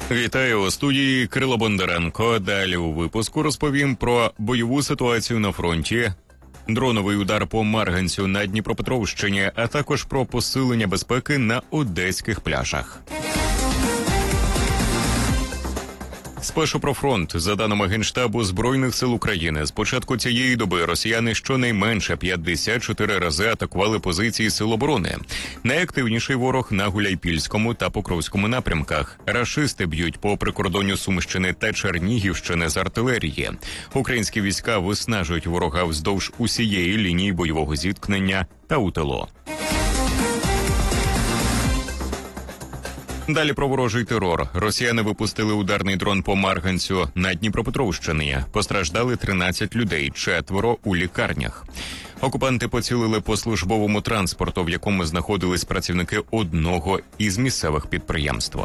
Вітаю у студії Кирило Бондаренко. Далі у випуску розповім про бойову ситуацію на фронті, дроновий удар по Марганцю на Дніпропетровщині, а також про посилення безпеки на одеських пляжах. Спершу про фронт. За даними Генштабу Збройних сил України, з початку цієї доби росіяни щонайменше 54 рази атакували позиції сил оборони. Найактивніший ворог на Гуляйпільському та Покровському напрямках. Рашисти б'ють по прикордонню Сумщини та Чернігівщини з артилерії. Українські війська виснажують ворога вздовж усієї лінії бойового зіткнення та у тилу. Далі про ворожий терор. Росіяни випустили ударний дрон по Марганцю на Дніпропетровщині. Постраждали 13 людей, 4 у лікарнях. Окупанти поцілили по службовому транспорту, в якому знаходились працівники одного із місцевих підприємств.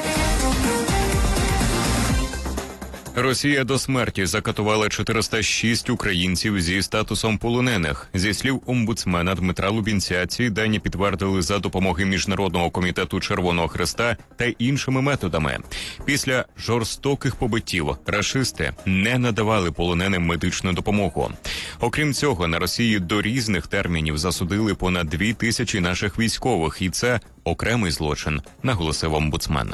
Росія до смерті закатувала 406 українців зі статусом полонених. Зі слів омбудсмена Дмитра Лубінця, ці дані підтвердили за допомоги Міжнародного комітету Червоного Хреста та іншими методами. Після жорстоких побиттів рашисти не надавали полоненим медичну допомогу. Окрім цього, на Росії до різних термінів засудили понад 2000 наших військових, і це окремий злочин, наголосив омбудсмен.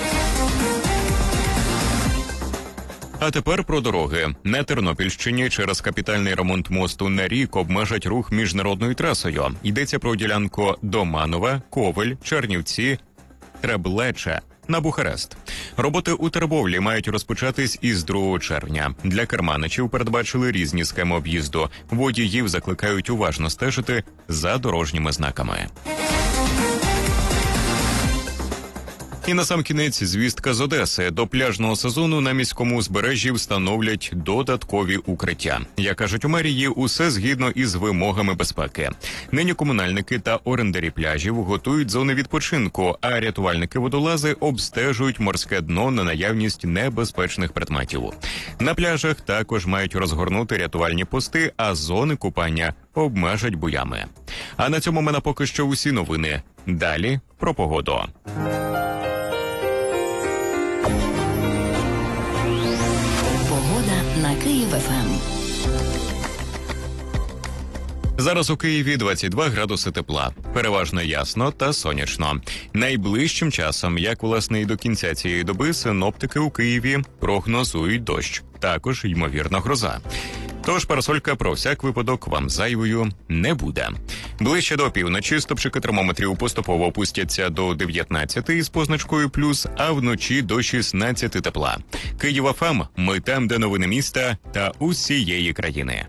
А тепер про дороги. На Тернопільщині через капітальний ремонт мосту на рік обмежать рух міжнародною трасою. Йдеться про ділянку Доманова, Ковель, Чернівці, Треблече на Бухарест. Роботи у Тербовлі мають розпочатись із 2 червня. Для керманичів передбачили різні схеми об'їзду. Водіїв закликають уважно стежити за дорожніми знаками. І насамкінець звістка з Одеси. До пляжного сезону на міському узбережжі встановлять додаткові укриття. Як кажуть у мерії, усе згідно із вимогами безпеки. Нині комунальники та орендарі пляжів готують зони відпочинку, а рятувальники-водолази обстежують морське дно на наявність небезпечних предметів. На пляжах також мають розгорнути рятувальні пости, а зони купання обмежать буями. А на цьому в мене поки що усі новини. Далі про погоду. На Київ-ФМ. Зараз у Києві 22 градуси тепла. Переважно ясно та сонячно. Найближчим часом, як власне і до кінця цієї доби, синоптики у Києві прогнозують дощ. Також, ймовірно, гроза. Тож парасолька про всяк випадок вам зайвою не буде. Ближче до півночі стопчики термометрів поступово опустяться до 19 із позначкою плюс, а вночі до 16 тепла. Київ-ФМ, ми там, де новини міста та усієї країни.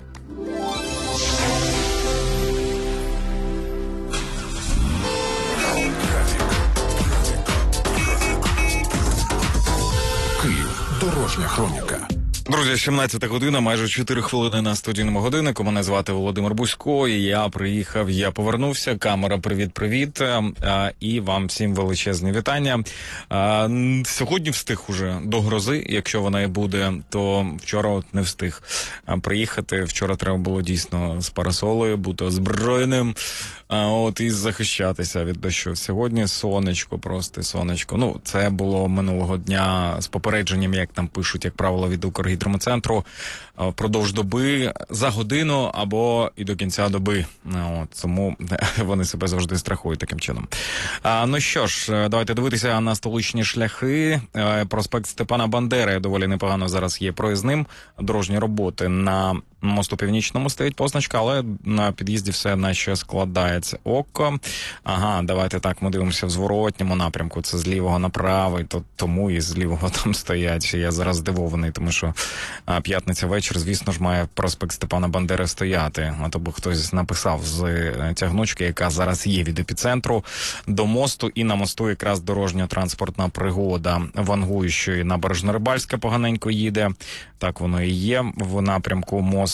Київ. Дорожня хроніка. Друзі, 17 година, майже 4 хвилини на студійному годиннику. Мене звати Володимир Бузько, і я приїхав, я повернувся. Камера, привіт-привіт. І вам всім величезні вітання. Сьогодні встиг уже до грози, якщо вона і буде, то вчора от не встиг приїхати. Вчора треба було дійсно з парасолою, бути озброєним, і захищатися від дощу. Сьогодні сонечко, просто сонечко. Ну, це було минулого дня з попередженням, як там пишуть, як правило, від Укргідрометцентру, впродовж доби, за годину або і до кінця доби. Тому вони себе завжди страхують таким чином. Ну що ж, давайте дивитися на столичні шляхи. Проспект Степана Бандери доволі непогано зараз є проїзним. Дорожні роботи на мосту Північному стоїть позначка, але на під'їзді все наче складається око. Ага, давайте так, ми дивимося в зворотньому напрямку, це з лівого на правий, тому і з лівого там стоять. Я зараз здивований, тому що п'ятниця вечір, звісно ж, має проспект Степана Бандери стояти. А то б хтось написав з тягнучки, яка зараз є від епіцентру до мосту, і на мосту якраз дорожньо-транспортна пригода. Вангую, що і Набережно-Рибальська поганенько їде. Так воно і є в напрямку мост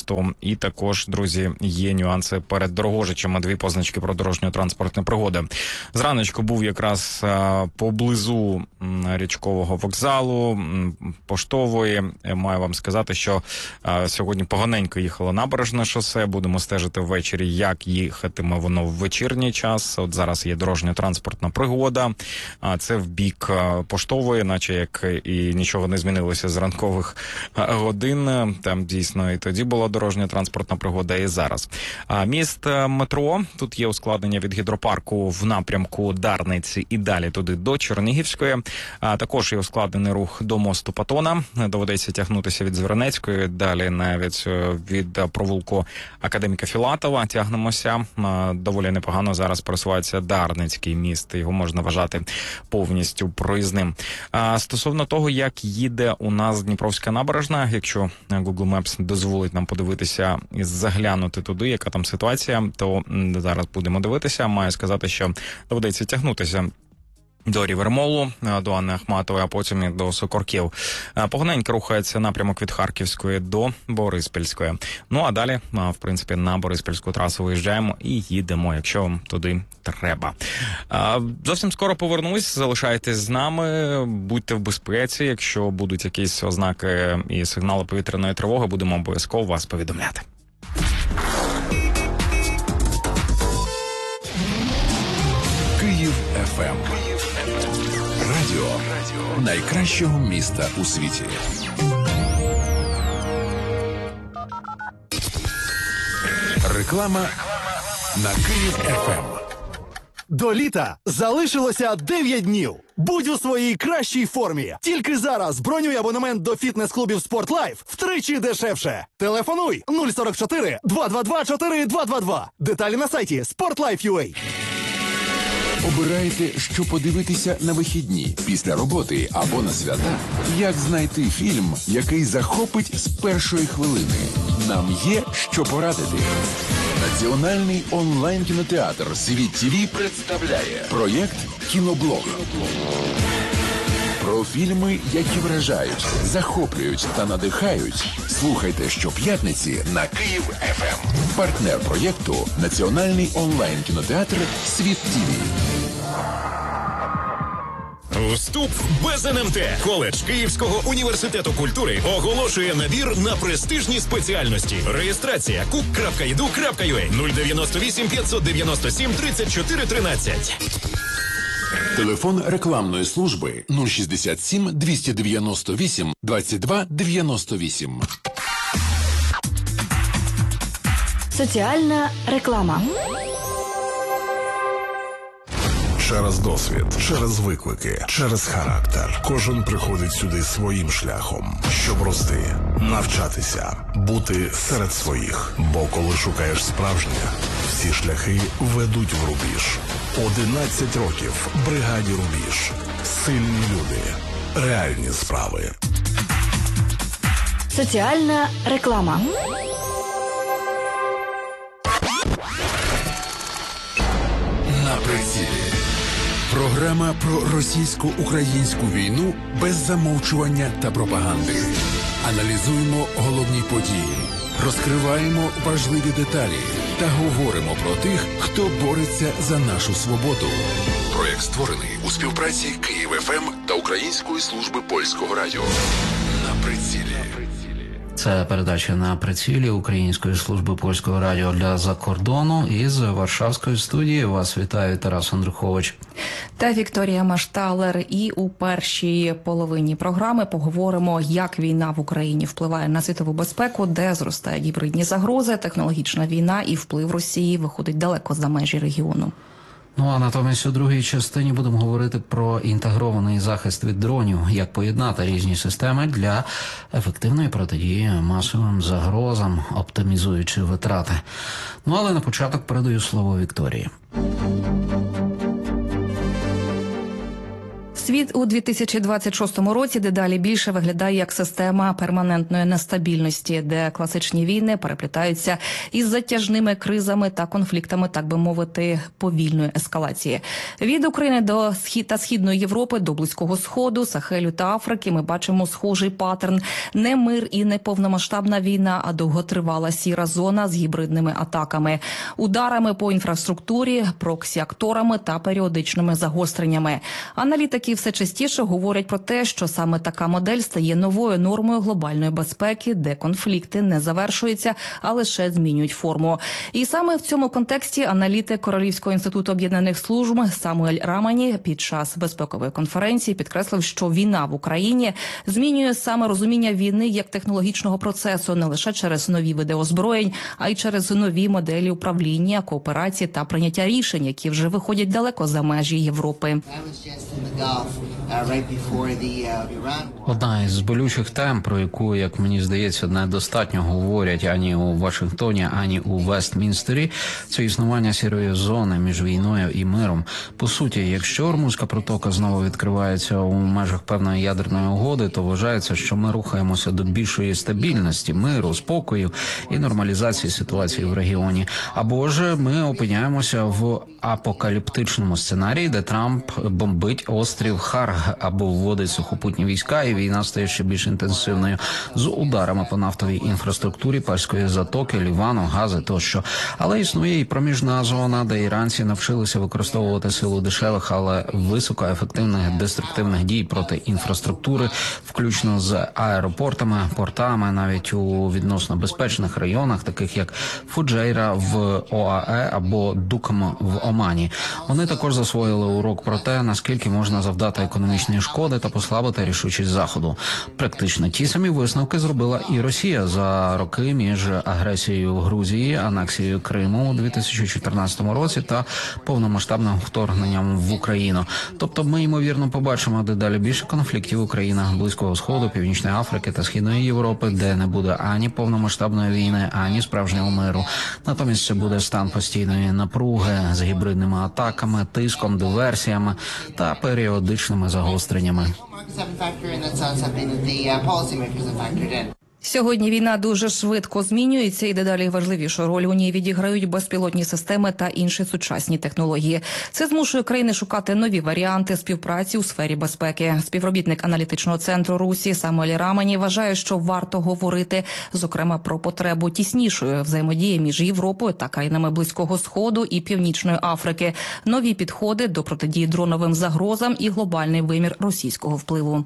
мосту. І також, друзі, є нюанси перед Дорогожичами. 2 позначки про дорожньо-транспортні пригоди. Зраночку був якраз поблизу річкового вокзалу, Поштової. Маю вам сказати, що сьогодні поганенько їхало Набережне шосе. Будемо стежити ввечері, як їхатиме воно в вечірній час. От зараз є дорожньо-транспортна пригода. Це в бік Поштової, наче як і нічого не змінилося з ранкових годин. Там дійсно і тоді була дорожньо-транспортна пригода, і зараз. Міст метро. Тут є ускладнення від гідропарку в напрямку Дарниці і далі туди до Чернігівської. Також є ускладнений рух до мосту Патона. Доведеться тягнутися від Звернецької, далі навіть від провулку Академіка Філатова тягнемося. Доволі непогано зараз просувається Дарницький міст. Його можна вважати повністю проїзним. Стосовно того, як їде у нас Дніпровська набережна, якщо Google Maps дозволить нам подивитися і заглянути туди, яка там ситуація, то зараз будемо дивитися. Маю сказати, що доведеться тягнутися до Рівермолу, до Анни Ахматової, а потім і до Сокорків. Поганенько рухається напрямок від Харківської до Бориспільської. Ну, а далі, в принципі, на Бориспільську трасу виїжджаємо і їдемо, якщо вам туди треба. Зовсім скоро повернусь, залишайтесь з нами, будьте в безпеці. Якщо будуть якісь ознаки і сигнали повітряної тривоги, будемо обов'язково вас повідомляти. Київ ФМ. Радіо найкращого міста у світі. Реклама на Київ ФМ. До літа залишилося 9 днів. Будь у своїй кращій формі. Тільки зараз бронюй абонемент до фітнес-клубів SportLife втричі дешевше. Телефонуй 044 222 4222. Деталі на сайті sportlife.ua. Обираєте, що подивитися на вихідні, після роботи або на свята? Як знайти фільм, який захопить з першої хвилини? Нам є що порадити. Національний онлайн-кінотеатр «Світ ТВ» представляє проєкт «Кіноблог». Про фільми, які вражають, захоплюють та надихають. Слухайте щоп'ятниці на Київ ФМ. Партнер проєкту – Національний онлайн-кінотеатр «Світ ТВ». Вступ без НМТ. Коледж Київського університету культури оголошує набір на престижні спеціальності. Реєстрація cook.edu.ua 098 597 34 13. Телефон рекламної служби 067 298 22 98. Соціальна реклама. Через досвід, через виклики, через характер. Кожен приходить сюди своїм шляхом, щоб рости, навчатися, бути серед своїх. Бо коли шукаєш справжнє, всі шляхи ведуть в рубіж. 11 років бригаді «Рубіж». Сильні люди, реальні справи. Соціальна реклама. На прицілі. Програма про російсько-українську війну без замовчування та пропаганди. Аналізуємо головні події, розкриваємо важливі деталі та говоримо про тих, хто бореться за нашу свободу. Проєкт створений у співпраці Київ ФМ та Української служби польського радіо. На прицілі. Це передача «На прицілі» Української служби польського радіо для закордону. Із Варшавської студії вас вітає Тарас Андрухович та Вікторія Машталер. І у першій половині програми поговоримо, як війна в Україні впливає на світову безпеку, де зростають гібридні загрози, технологічна війна і вплив Росії виходить далеко за межі регіону. Ну а натомість у другій частині будемо говорити про інтегрований захист від дронів, як поєднати різні системи для ефективної протидії масовим загрозам, оптимізуючи витрати. Ну але на початок передаю слово Вікторії. Світ у 2026 році дедалі більше виглядає як система перманентної нестабільності, де класичні війни переплітаються із затяжними кризами та конфліктами, так би мовити, повільної ескалації. Від України до Східної Європи до Близького Сходу, Сахелю та Африки ми бачимо схожий паттерн. Не мир і не повномасштабна війна, а довготривала сіра зона з гібридними атаками, ударами по інфраструктурі, проксі-акторами та періодичними загостреннями. Аналітики все частіше говорять про те, що саме така модель стає новою нормою глобальної безпеки, де конфлікти не завершуються, а лише змінюють форму. І саме в цьому контексті аналітик Королівського інституту об'єднаних служб Самуель Рамані під час безпекової конференції підкреслив, що війна в Україні змінює саме розуміння війни як технологічного процесу не лише через нові види озброєнь, а й через нові моделі управління, кооперації та прийняття рішень, які вже виходять далеко за межі Європи. Одна із болючих тем, про яку, як мені здається, недостатньо говорять ані у Вашингтоні, ані у Вестмінстері, це існування сірої зони між війною і миром. По суті, якщо Ормузька протока знову відкривається у межах певної ядерної угоди, то вважається, що ми рухаємося до більшої стабільності, миру, спокою і нормалізації ситуації в регіоні. Або ж ми опиняємося в апокаліптичному сценарії, де Трамп бомбить острів Харг або вводить сухопутні війська, і війна стає ще більш інтенсивною з ударами по нафтовій інфраструктурі Перської затоки, Лівану, Гази тощо. Але існує і проміжна зона, де іранці навчилися використовувати силу дешевих, але високоефективних деструктивних дій проти інфраструктури, включно з аеропортами, портами, навіть у відносно безпечних районах, таких як Фуджейра в ОАЕ або Дукм в Омані. Вони також засвоїли урок про те, наскільки можна завдати економічної шкоди та послабити рішучість Заходу. Практично ті самі висновки зробила і Росія за роки між агресією в Грузії, анексією Криму у 2014 році та повномасштабним вторгненням в Україну. Тобто ми, ймовірно, побачимо дедалі більше конфліктів у країнах Близького Сходу, Північної Африки та Східної Європи, де не буде ані повномасштабної війни, ані справжнього миру. Натомість це буде стан постійної напруги з гібридними атаками, тиском, диверсіями та періодичними загостреннями. Сьогодні війна дуже швидко змінюється, і дедалі важливішу роль у ній відіграють безпілотні системи та інші сучасні технології. Це змушує країни шукати нові варіанти співпраці у сфері безпеки. Співробітник аналітичного центру Русі Самуель Рамані вважає, що варто говорити, зокрема, про потребу тіснішої взаємодії між Європою та країнами Близького Сходу і Північної Африки, нові підходи до протидії дроновим загрозам і глобальний вимір російського впливу.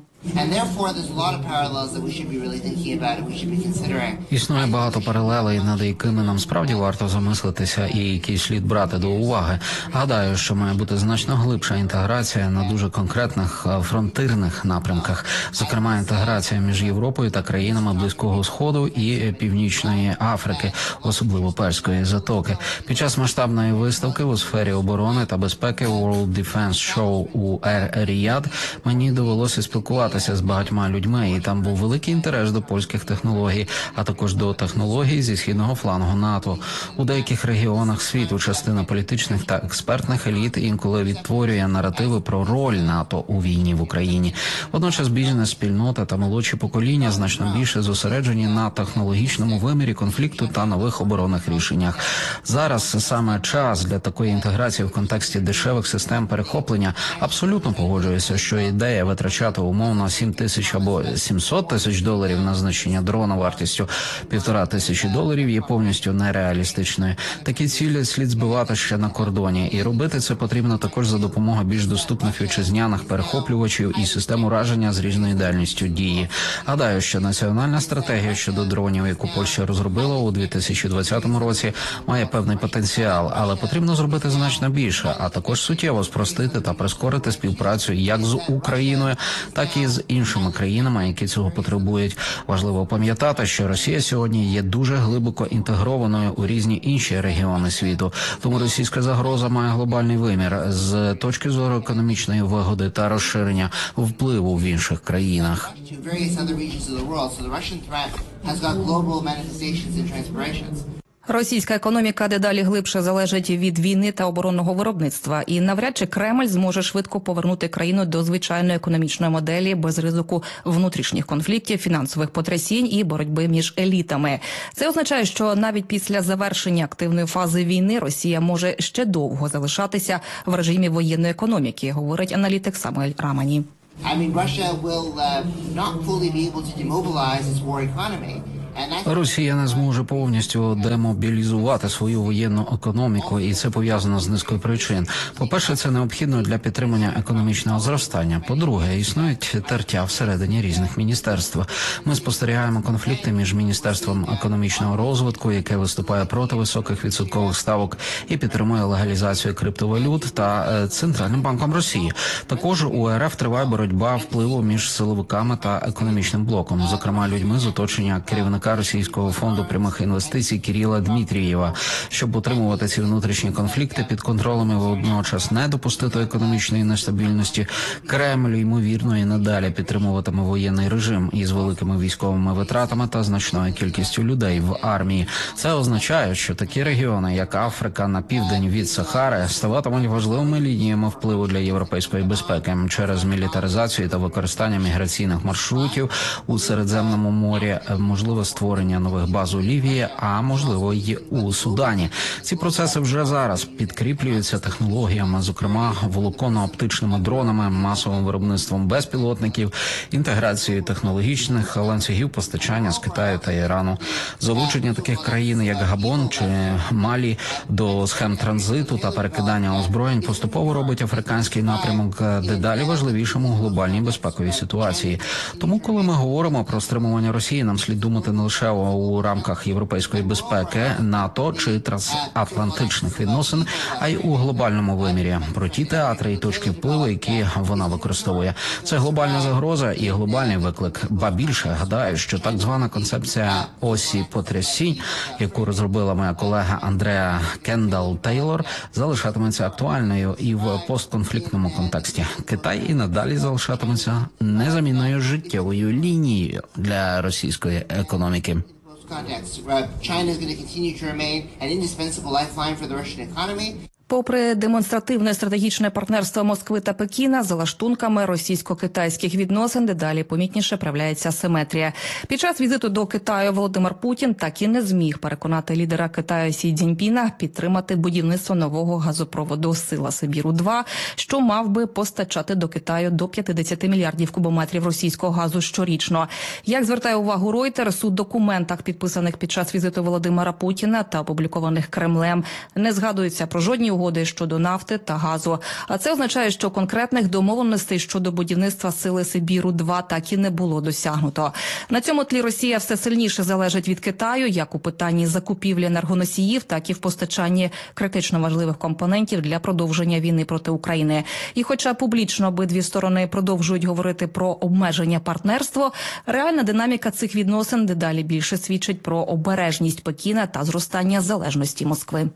Існує багато паралелей, над якими нам справді варто замислитися і які слід брати до уваги. Гадаю, що має бути значно глибша інтеграція на дуже конкретних фронтирних напрямках, зокрема інтеграція між Європою та країнами Близького Сходу і Північної Африки, особливо Перської затоки. Під час масштабної виставки у сфері оборони та безпеки World Defense Show у Ер-Ріяд мені довелося спілкуватися з багатьма людьми, і там був великий інтерес до польських технологій, а також до технологій зі східного флангу НАТО. У деяких регіонах світу частина політичних та експертних еліт інколи відтворює наративи про роль НАТО у війні в Україні. Водночас бізнес-спільнота та молодші покоління значно більше зосереджені на технологічному вимірі конфлікту та нових оборонних рішеннях. Зараз саме час для такої інтеграції в контексті дешевих систем перехоплення. Абсолютно погоджуюся, що ідея витрачати умовно 7 тисяч або 700 тисяч доларів на знищення дрона вартістю $1500 є повністю нереалістичною. Такі цілі слід збивати ще на кордоні, і робити це потрібно також за допомогою більш доступних вітчизняних перехоплювачів і систем ураження з різною дальністю дії. Гадаю, що національна стратегія щодо дронів, яку Польща розробила у 2020 році, має певний потенціал, але потрібно зробити значно більше, а також суттєво спростити та прискорити співпрацю як з Україною, так і з іншими країнами, які цього потребують. Важливо пам'ятати, що Росія сьогодні є дуже глибоко інтегрованою у різні інші регіони світу. Тому російська загроза має глобальний вимір з точки зору економічної вигоди та розширення впливу в інших країнах. Російська економіка дедалі глибше залежить від війни та оборонного виробництва, і навряд чи Кремль зможе швидко повернути країну до звичайної економічної моделі без ризику внутрішніх конфліктів, фінансових потрясінь і боротьби між елітами. Це означає, що навіть після завершення активної фази війни Росія може ще довго залишатися в режимі воєнної економіки, говорить аналітик Самуель Рамані. Russia will not fully be able to demobilize its war economy. Росія не зможе повністю демобілізувати свою воєнну економіку, і це пов'язано з низкою причин. По-перше, це необхідно для підтримання економічного зростання. По-друге, існують тертя всередині різних міністерств. Ми спостерігаємо конфлікти між Міністерством економічного розвитку, яке виступає проти високих відсоткових ставок і підтримує легалізацію криптовалют, та Центральним банком Росії. Також у РФ триває боротьба впливу між силовиками та економічним блоком, зокрема людьми з оточення керівника Російського фонду прямих інвестицій Кирила Дмитрієва. Щоб утримувати ці внутрішні конфлікти під контролем і водночас не допустити економічної нестабільності, Кремль, ймовірно, і надалі підтримуватиме воєнний режим із великими військовими витратами та значною кількістю людей в армії. Це означає, що такі регіони, як Африка на південь від Сахари, ставатимуть важливими лініями впливу для європейської безпеки через мілітаризацію та використання міграційних маршрутів у Середземному морі, можливо, створення нових баз у Лівії, а можливо й у Судані. Ці процеси вже зараз підкріплюються технологіями, зокрема волоконно-оптичними дронами, масовим виробництвом безпілотників, інтеграцією технологічних ланцюгів постачання з Китаю та Ірану. Залучення таких країн, як Габон чи Малі, до схем транзиту та перекидання озброєнь поступово робить африканський напрямок дедалі важливішим у глобальній безпековій ситуації. Тому, коли ми говоримо про стримування Росії, нам слід думати не лише у рамках європейської безпеки, НАТО чи трансатлантичних відносин, а й у глобальному вимірі про ті театри і точки впливу, які вона використовує. Це глобальна загроза і глобальний виклик. Ба більше, гадаю, що так звана концепція осі потрясінь, яку розробила моя колега Андреа Кендалл-Тейлор, залишатиметься актуальною і в постконфліктному контексті. Китай і надалі залишатиметься незамінною життєвою лінією для російської економіки. China is going to continue to remain an indispensable lifeline for the Russian economy. Попри демонстративне стратегічне партнерство Москви та Пекіна, за лаштунками російсько-китайських відносин дедалі помітніше проявляється асиметрія. Під час візиту до Китаю Володимир Путін так і не зміг переконати лідера Китаю Сі Цзіньпіна підтримати будівництво нового газопроводу «Сила Сибіру-2», що мав би постачати до Китаю до 50 мільярдів кубометрів російського газу щорічно. Як звертає увагу Reuters, у документах, підписаних під час візиту Володимира Путіна та опублікованих Кремлем, не згадується про жодні угоди щодо нафти та газу. А це означає, що конкретних домовленостей щодо будівництва «Сили Сибіру-2» так і не було досягнуто. На цьому тлі Росія все сильніше залежить від Китаю, як у питанні закупівлі енергоносіїв, так і в постачанні критично важливих компонентів для продовження війни проти України. І хоча публічно обидві сторони продовжують говорити про обмеження партнерства, реальна динаміка цих відносин дедалі більше свідчить про обережність Пекіна та зростання залежності Москви.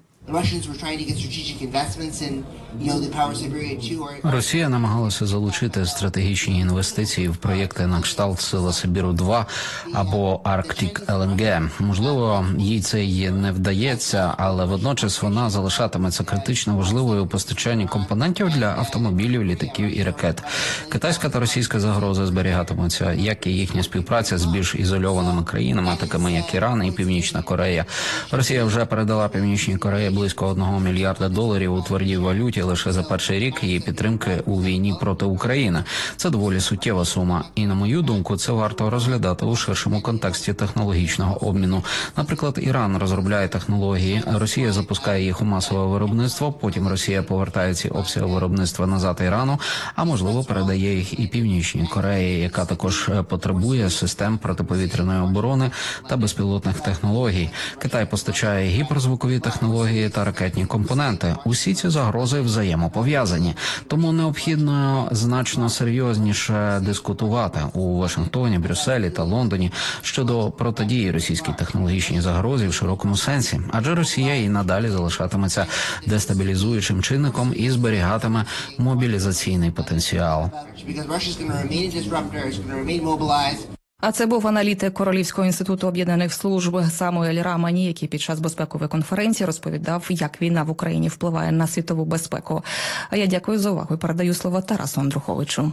Росія намагалася залучити стратегічні інвестиції в проєкти на кшталт «Сила Сибіру-2» або «Арктик ЛНГ». Можливо, їй це й не вдається, але водночас вона залишатиметься критично важливою у постачанні компонентів для автомобілів, літаків і ракет. Китайська та російська загрози зберігатимуться, як і їхня співпраця з більш ізольованими країнами, такими як Іран і Північна Корея. Росія вже передала Північній Кореї близько $1 мільярда у твердій валюті лише за перший рік її підтримки у війні проти України. Це доволі суттєва сума. І, на мою думку, це варто розглядати у ширшому контексті технологічного обміну. Наприклад, Іран розробляє технології, Росія запускає їх у масове виробництво, потім Росія повертає ці обсяги виробництва назад Ірану, а можливо передає їх і Північній Кореї, яка також потребує систем протиповітряної оборони та безпілотних технологій. Китай постачає гіперзвукові технології та ракетні компоненти. Усі ці загрози взаємопов'язані. Тому необхідно значно серйозніше дискутувати у Вашингтоні, Брюсселі та Лондоні щодо протидії російській технологічній загрозі в широкому сенсі. Адже Росія і надалі залишатиметься дестабілізуючим чинником і зберігатиме мобілізаційний потенціал. А це був аналітик Королівського інституту об'єднаних служб Самуель Рамані, який під час безпекової конференції розповідав, як війна в Україні впливає на світову безпеку. А я дякую за увагу і передаю слово Тарасу Андруховичу.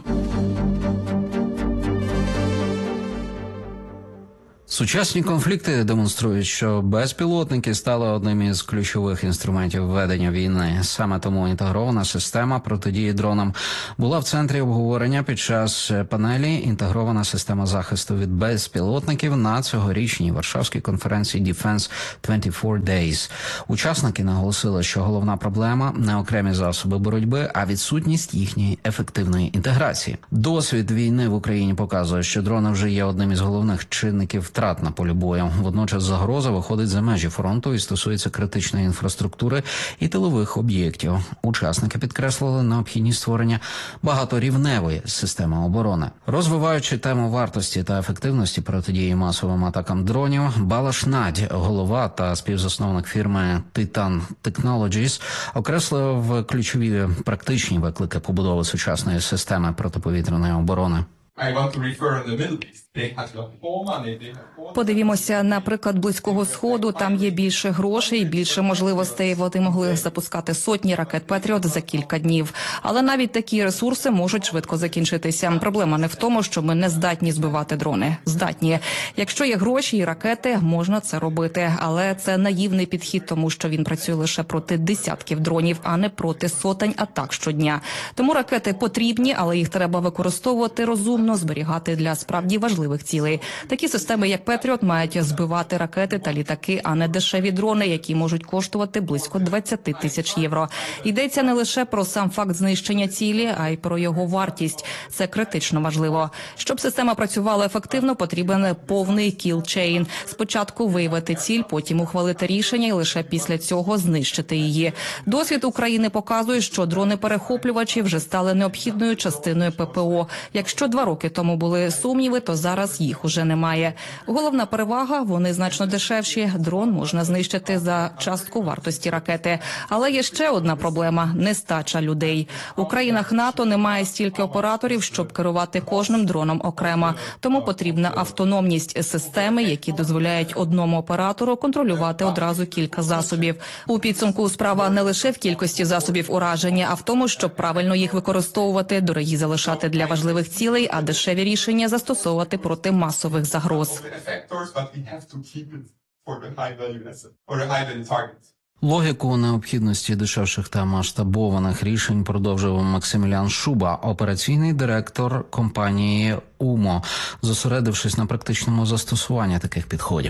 Сучасні конфлікти демонструють, що безпілотники стали одним із ключових інструментів ведення війни. Саме тому інтегрована система протидії дронам була в центрі обговорення під час панелі «Інтегрована система захисту від безпілотників» на цьогорічній Варшавській конференції Defense 24 Days. Учасники наголосили, що головна проблема – не окремі засоби боротьби, а відсутність їхньої ефективної інтеграції. Досвід війни в Україні показує, що дрони вже є одним із головних чинників втрат на полі бою. Водночас загроза виходить за межі фронту і стосується критичної інфраструктури і тилових об'єктів. Учасники підкреслили необхідність створення багаторівневої системи оборони. Розвиваючи тему вартості та ефективності протидії масовим атакам дронів, Балаш Надь, голова та співзасновник фірми Titan Technologies, окреслив ключові практичні виклики побудови сучасної системи протиповітряної оборони. Подивімося на приклад Близького Сходу. Там є більше грошей, більше можливостей. Вони могли запускати сотні ракет «Петріот» за кілька днів. Але навіть такі ресурси можуть швидко закінчитися. Проблема не в тому, що ми не здатні збивати дрони. Здатні. Якщо є гроші і ракети, можна це робити. Але це наївний підхід, тому що він працює лише проти десятків дронів, а не проти сотень атак щодня. Тому ракети потрібні, але їх треба використовувати розумно, зберігати для справді важливих цілей. Такі системи, як «Петріот», мають збивати ракети та літаки, а не дешеві дрони, які можуть коштувати близько 20 тисяч євро. Йдеться не лише про сам факт знищення цілі, а й про його вартість. Це критично важливо. Щоб система працювала ефективно, потрібен повний кіл-чейн. Спочатку виявити ціль, потім ухвалити рішення і лише після цього знищити її. Досвід України показує, що дрони-перехоплювачі вже стали необхідною частиною ППО. Якщо 2 роки тому були сумніви, то зараз їх уже немає. Головна перевага – вони значно дешевші. Дрон можна знищити за частку вартості ракети. Але є ще одна проблема – нестача людей. У країнах НАТО немає стільки операторів, щоб керувати кожним дроном окремо. Тому потрібна автономність системи, які дозволяють одному оператору контролювати одразу кілька засобів. У підсумку справа не лише в кількості засобів ураження, а в тому, щоб правильно їх використовувати, дорогі залишати для важливих цілей, а дешеві рішення застосовувати проти масових загроз. Логіку необхідності дешевших та масштабованих рішень продовжив Максимілян Шуба, операційний директор компанії УМО, зосередившись на практичному застосуванні таких підходів.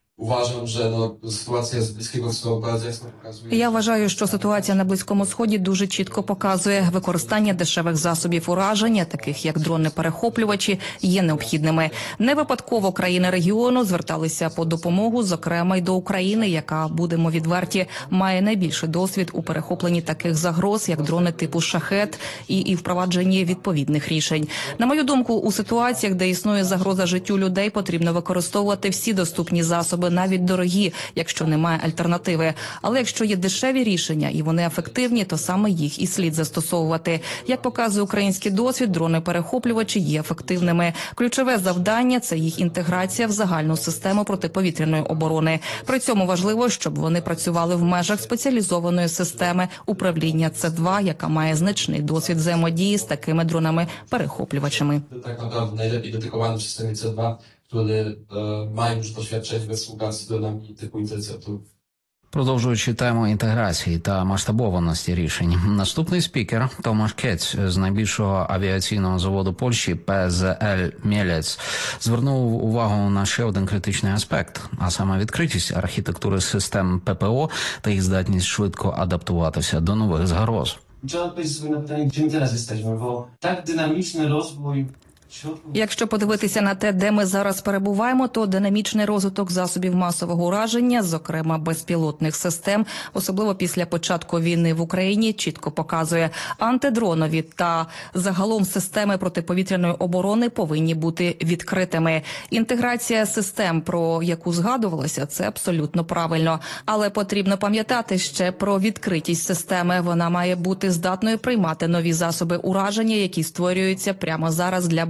Я вважаю, що ситуація на Близькому Сході дуже чітко показує, використання дешевих засобів ураження, таких як дрони-перехоплювачі, є необхідними. Не випадково країни регіону зверталися по допомогу, зокрема й до України, яка, будемо відверті, має найбільший досвід у перехопленні таких загроз, як дрони типу «Шахет» і впровадженні відповідних рішень. На мою думку, у ситуаціях, де існує загроза життю людей, потрібно використовувати всі доступні засоби, навіть дорогі, якщо немає альтернативи. Але якщо є дешеві рішення і вони ефективні, то саме їх і слід застосовувати. Як показує український досвід, дрони-перехоплювачі є ефективними. Ключове завдання – це їх інтеграція в загальну систему протиповітряної оборони. При цьому важливо, щоб вони працювали в межах спеціалізованої системи управління С2, яка має значний досвід взаємодії з такими дронами-перехоплювачами. Tak naprawdę najlepiej dedykowanym w systemie C2, który ma już doświadczenie we współpracy z dronami typu interceptorów. Продовжуючи тему інтеграції та масштабованості рішень, наступний спікер Томаш Кець з найбільшого авіаційного заводу Польщі ПЗЛ «Мєлец» звернув увагу на ще один критичний аспект, а саме відкритість архітектури систем ППО та їх здатність швидко адаптуватися до нових загроз. Trzeba odpowiedzieć sobie na pytanie, gdzie my teraz jesteśmy, bo tak dynamiczny rozwój. Якщо подивитися на те, де ми зараз перебуваємо, то динамічний розвиток засобів масового ураження, зокрема безпілотних систем, особливо після початку війни в Україні, чітко показує, антидронові та загалом системи протиповітряної оборони повинні бути відкритими. Інтеграція систем, про яку згадувалося, це абсолютно правильно. Але потрібно пам'ятати ще про відкритість системи. Вона має бути здатною приймати нові засоби ураження, які створюються прямо зараз для боротьби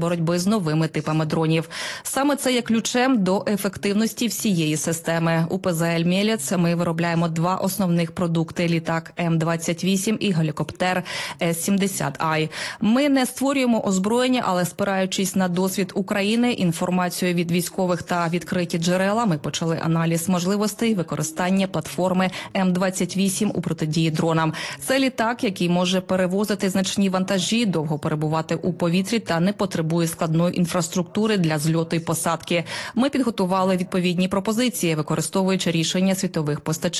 боротьби з новими типами дронів. Саме це є ключем до ефективності всієї системи. У ПЗЛ «Мєлєц» ми виробляємо два основних продукти – літак М-28 і гелікоптер С-70I. Ми не створюємо озброєння, але спираючись на досвід України, інформацію від військових та відкриті джерела, ми почали аналіз можливостей використання платформи М-28 у протидії дронам. Це літак, який може перевозити значні вантажі, довго перебувати у повітрі та не потребує складної інфраструктури для зльоту і посадки. Ми підготували відповідні пропозиції, використовуючи рішення світових постачальників.